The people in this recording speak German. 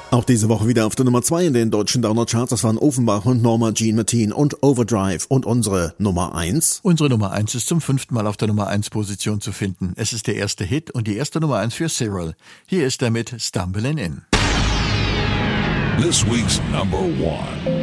Auch diese Woche wieder auf der Nummer 2 in den deutschen Downer-Charts. Das waren Offenbach und Norma Jean Martin und Overdrive. Und unsere Nummer 1? Unsere Nummer 1 ist zum 5. Mal auf der Nummer 1 Position zu finden. Es ist der erste Hit und die erste Nummer 1 für Cyril. Hier ist er mit Stumbling In. This week's number 1.